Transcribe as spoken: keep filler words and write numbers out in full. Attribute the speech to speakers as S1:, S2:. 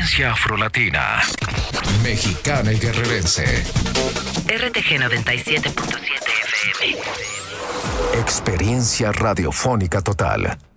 S1: Frecuencia afrolatina. Mexicana y guerrerense.
S2: R T G noventa y siete punto siete F M.
S1: Experiencia radiofónica total.